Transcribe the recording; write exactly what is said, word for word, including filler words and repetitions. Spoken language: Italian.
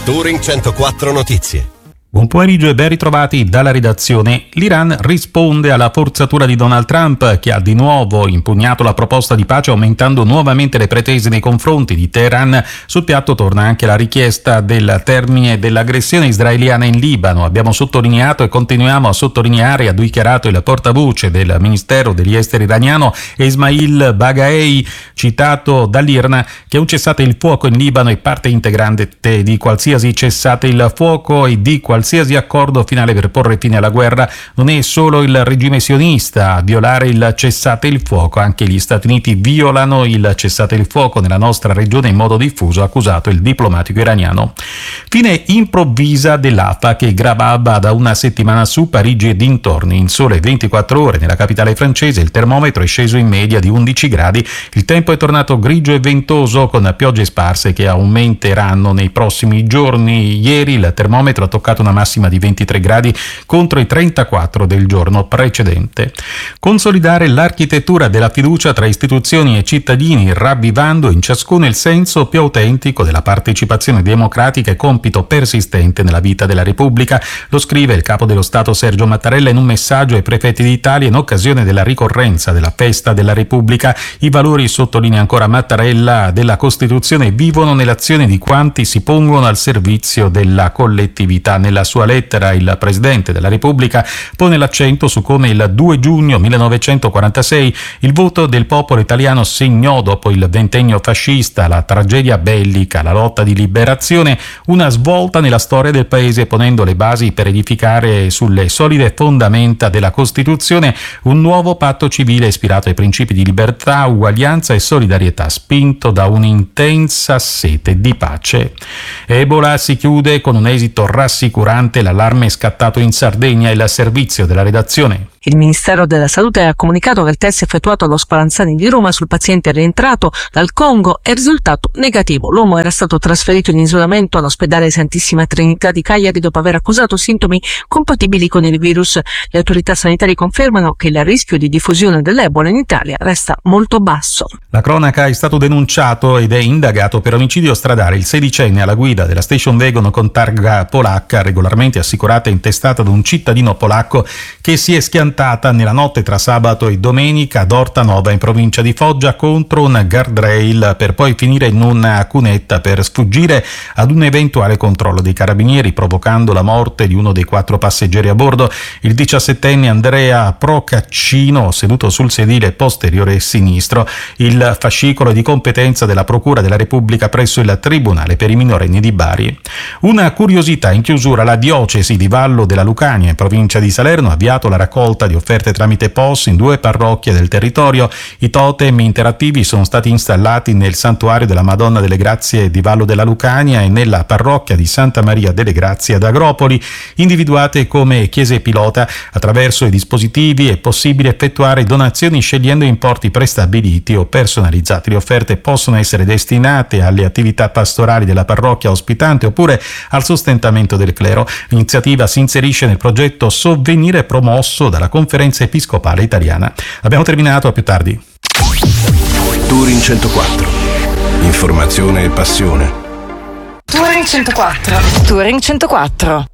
Touring centoquattro Notizie. Buon pomeriggio e ben ritrovati dalla redazione. L'Iran risponde alla forzatura di Donald Trump, che ha di nuovo impugnato la proposta di pace aumentando nuovamente le pretese nei confronti di Teheran. Sul piatto torna anche la richiesta del termine dell'aggressione israeliana in Libano. Abbiamo sottolineato e continuiamo a sottolineare, ha dichiarato il portavoce del Ministero degli Esteri iraniano Esmail Baghaei, citato dall'Irna, che un cessate il fuoco in Libano è parte integrante di qualsiasi cessate il fuoco e di qualsiasi Qualsiasi accordo finale per porre fine alla guerra. Non è solo il regime sionista a violare il cessate il fuoco, anche gli Stati Uniti violano il cessate il fuoco nella nostra regione in modo diffuso, ha accusato il diplomatico iraniano. Fine improvvisa dell'A F A che gravava da una settimana su Parigi e dintorni. In sole ventiquattro ore nella capitale francese il termometro è sceso in media di undici gradi, il tempo è tornato grigio e ventoso con piogge sparse che aumenteranno nei prossimi giorni. Ieri il termometro ha toccato una massima di ventitré gradi contro i trentaquattro del giorno precedente. Consolidare l'architettura della fiducia tra istituzioni e cittadini, ravvivando in ciascuno il senso più autentico della partecipazione democratica e compito persistente nella vita della Repubblica, lo scrive il capo dello Stato Sergio Mattarella in un messaggio ai prefetti d'Italia in occasione della ricorrenza della festa della Repubblica. I valori, sottolinea ancora Mattarella, della Costituzione vivono nell'azione di quanti si pongono al servizio della collettività. Nella sua lettera il Presidente della Repubblica pone l'accento su come il due giugno millenovecentoquarantasei il voto del popolo italiano segnò, dopo il ventennio fascista, la tragedia bellica, la lotta di liberazione, una svolta nella storia del paese, ponendo le basi per edificare sulle solide fondamenta della Costituzione un nuovo patto civile ispirato ai principi di libertà, uguaglianza e solidarietà, spinto da un'intensa sete di pace. Ebola si chiude con un esito rassicurante. L'allarme è scattato in Sardegna e il servizio della redazione. Il Ministero della Salute ha comunicato che il test effettuato allo Spallanzani di Roma sul paziente rientrato dal Congo è risultato negativo. L'uomo era stato trasferito in isolamento all'ospedale Santissima Trinità di Cagliari dopo aver accusato sintomi compatibili con il virus. Le autorità sanitarie confermano che il rischio di diffusione dell'Ebola in Italia resta molto basso. La cronaca è stato denunciato ed è indagato per omicidio stradale il sedicenne alla guida della station wagon con targa polacca, regolarmente assicurata e intestata ad un cittadino polacco, che si è schiantato nella notte tra sabato e domenica ad Ortanova in provincia di Foggia contro un guardrail per poi finire in una cunetta per sfuggire ad un eventuale controllo dei carabinieri, provocando la morte di uno dei quattro passeggeri a bordo, il diciassettenne Andrea Procaccino, seduto sul sedile posteriore sinistro. Il fascicolo di competenza della Procura della Repubblica presso il Tribunale per i minorenni di Bari. Una curiosità in chiusura: la diocesi di Vallo della Lucania in provincia di Salerno ha avviato la raccolta di offerte tramite P O S in due parrocchie del territorio. I totem interattivi sono stati installati nel santuario della Madonna delle Grazie di Vallo della Lucania e nella parrocchia di Santa Maria delle Grazie ad Agropoli, individuate come chiese pilota. Attraverso i dispositivi è possibile effettuare donazioni scegliendo importi prestabiliti o personalizzati. Le offerte possono essere destinate alle attività pastorali della parrocchia ospitante oppure al sostentamento del clero. L'iniziativa si inserisce nel progetto Sovvenire promosso dalla Conferenza Episcopale Italiana. Abbiamo terminato, a più tardi. Touring centoquattro. Informazione e passione. Touring centoquattro. Touring centoquattro.